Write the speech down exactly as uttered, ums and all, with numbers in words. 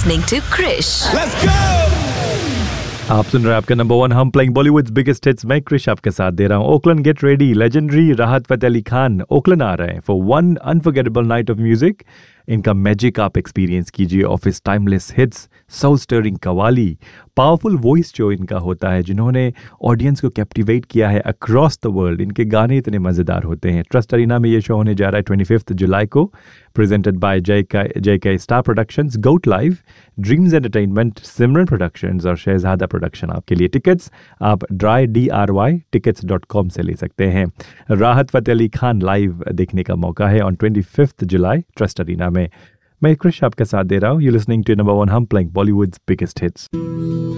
listening to Krish. Let's go! आप सुन रहे हैं आपका नंबर वन हम प्लेइंग बॉलीवुड्स बिगेस्ट हिट्स। मैं क्रिश आपके साथ दे रहा हूँ। ओकलैंड गेट रेडी, लेजेंडरी राहत फतेह अली खान ओकलैंड आ रहे हैं for one unforgettable night of music. इनका मैजिक आप एक्सपीरियंस कीजिए। Office timeless hits, soul stirring qawwali, powerful voice जो इनका होता है, जिन्होंने ऑडियंस को कैप्टिवेट किया है अक्रॉस द वर्ल्ड। इनके गाने इतने मज़ेदार होते हैं। ट्रस्ट अरीना में ये शो होने जा रहा है ट्वेंटी फिफ्थ जुलाई को, प्रेजेंटेड बाय जय का जय का स्टार प्रोडक्शंस, गोट लाइव, ड्रीम्स एंटरटेनमेंट, सिमरन प्रोडक्शंस और शहजादा प्रोडक्शन। आपके लिए टिकट्स आप dry D R Y tickets dot com से ले सकते हैं। राहत फतेह अली खान लाइव देखने का मौका है on twenty fifth July trust arena में। मैं क्रिश आपके साथ दे रहा हूँ। You listening to number one हम प्लेइंग बॉलीवुड्स बिगेस्ट हिट्स।